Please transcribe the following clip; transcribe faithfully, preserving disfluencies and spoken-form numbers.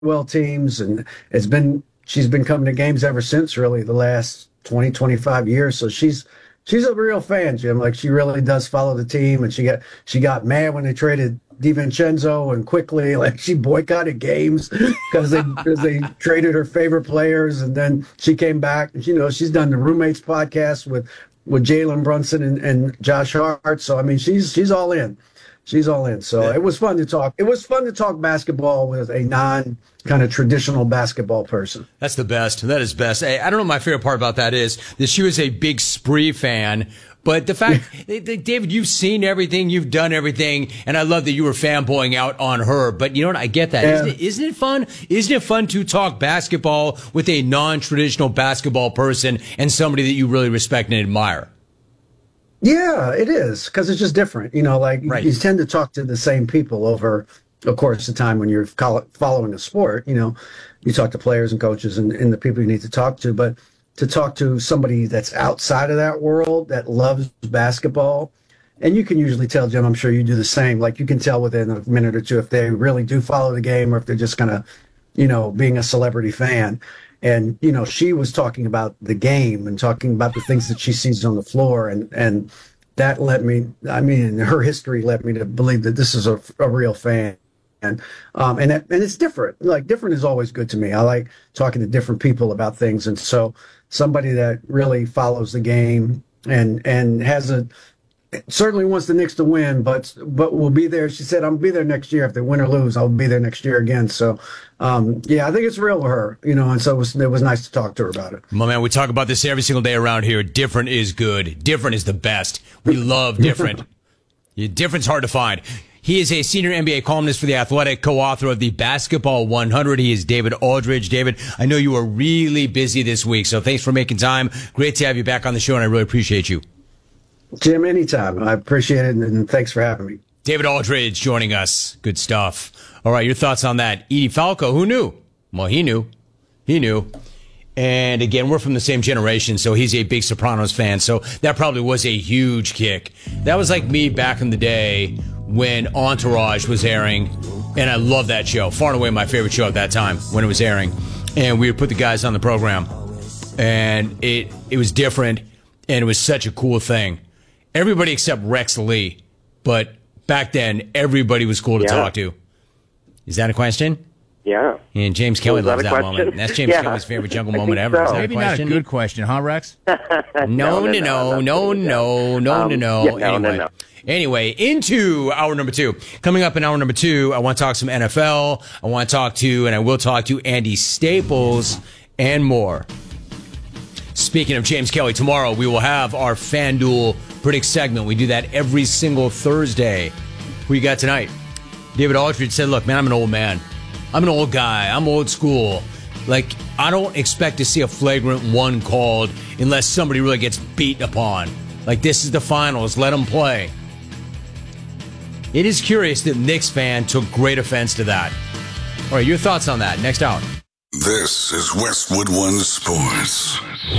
well teams, and it's been she's been coming to games ever since, really, the last twenty, twenty-five years. So she's she's a real fan, Jim. Like, she really does follow the team, and she got she got mad when they traded DiVincenzo and quickly, like, she boycotted games because they because they traded her favorite players, and then she came back. And, you know, she's done the Roommates podcast with with Jalen Brunson and, and Josh Hart. So I mean, she's she's all in. She's all in. So yeah. It was fun to talk. It was fun to talk basketball with a non kind of traditional basketball person. That's the best. That is best. Hey, I don't know what my favorite part about that is that she was a big Spree fan. But the fact, David, you've seen everything, you've done everything, and I love that you were fanboying out on her. But you know what? I get that. Yeah. Isn't it, isn't it fun? Isn't it fun to talk basketball with a non-traditional basketball person and somebody that you really respect and admire? Yeah, it is, because it's just different. You know, like, right. You tend to talk to the same people over, of course, the time when you're following a sport. You know, you talk to players and coaches and, and the people you need to talk to. But to talk to somebody that's outside of that world that loves basketball, and you can usually tell, Jim, I'm sure you do the same. Like, you can tell within a minute or two if they really do follow the game or if they're just kind of, you know, being a celebrity fan. And, you know, she was talking about the game and talking about the things that she sees on the floor. And, and that led me, I mean, her history led me to believe that this is a, a real fan. And, um, and, that, and it's different. Like, different is always good to me. I like talking to different people about things. And so somebody that really follows the game and, and has a, certainly wants the Knicks to win, but but we'll be there. She said, "I'll be there next year. If they win or lose, I'll be there next year again." So, um, yeah, I think it's real with her, you know. And so it was, it was nice to talk to her about it. My man, we talk about this every single day around here. Different is good. Different is the best. We love different. Different's hard to find. He is a senior N B A columnist for The Athletic, co-author of the Basketball one hundred. He is David Aldridge. David, I know you are really busy this week, so thanks for making time. Great to have you back on the show, and I really appreciate you. Jim, anytime. I appreciate it, and thanks for having me. David Aldridge joining us. Good stuff. All right, your thoughts on that. Edie Falco, who knew? Well, he knew. He knew. And again, we're from the same generation, so he's a big Sopranos fan, so that probably was a huge kick. That was like me back in the day when Entourage was airing, and I love that show. Far and away my favorite show at that time when it was airing. And we would put the guys on the program, and it it was different, and it was such a cool thing. Everybody except Rex Lee, but back then, everybody was cool to yeah. talk to. Is that a question? Yeah. And James Kelly loves that, that moment. That's James yeah. Kelly's favorite jungle moment ever. So. Is that Maybe a question? Not a good question, huh, Rex? no, no, no, no, no, no, no, um, no, no. Yeah, no, anyway. no, no. Anyway, into hour number two. Coming up in hour number two, I want to talk some N F L. I want to talk to, and I will talk to Andy Staples and more. Speaking of James Kelly, tomorrow we will have our FanDuel Predict segment. We do that every single Thursday. Who you got tonight? David Aldridge said, look, man, I'm an old man. I'm an old guy. I'm old school. Like, I don't expect to see a flagrant one called unless somebody really gets beaten upon. Like, this is the finals. Let them play. It is curious that Knicks fan took great offense to that. All right, your thoughts on that next hour. This is Westwood One Sports.